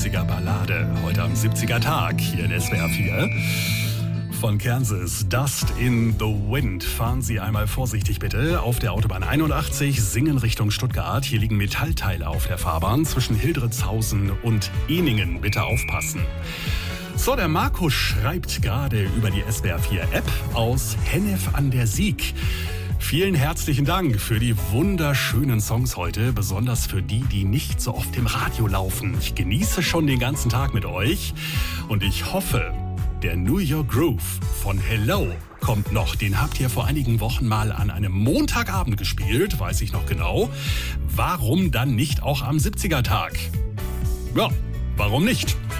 70er Ballade. Heute am 70er Tag hier in SWR 4. Von Kansas, Dust in the Wind. Fahren Sie einmal vorsichtig bitte. Auf der Autobahn 81, Singen Richtung Stuttgart. Hier liegen Metallteile auf der Fahrbahn zwischen Hildritzhausen und Ehningen. Bitte aufpassen. So, der Markus schreibt gerade über die SWR 4 App aus Hennef an der Sieg. Vielen herzlichen Dank für die wunderschönen Songs heute, besonders für die, die nicht so oft im Radio laufen. Ich genieße schon den ganzen Tag mit euch und ich hoffe, der New York Groove von Hello kommt noch. Den habt ihr vor einigen Wochen mal an einem Montagabend gespielt, weiß ich noch genau. Warum dann nicht auch am 70er Tag? Ja, warum nicht?